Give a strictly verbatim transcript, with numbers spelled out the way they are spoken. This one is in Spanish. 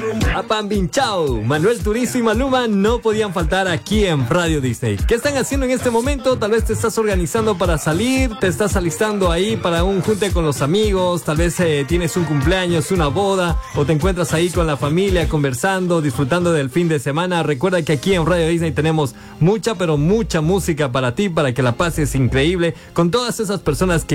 Apam Chao, Manuel Turizo y Maluma no podían faltar aquí en Radio Disney. ¿Qué están haciendo en este momento? Tal vez te estás organizando para salir, te estás alistando ahí para un junte con los amigos, tal vez eh, tienes un cumpleaños, una boda, o te encuentras ahí con la familia conversando, disfrutando del fin de semana. Recuerda que aquí en Radio Disney tenemos mucha, pero mucha música para ti, para que la pases increíble con todas esas personas que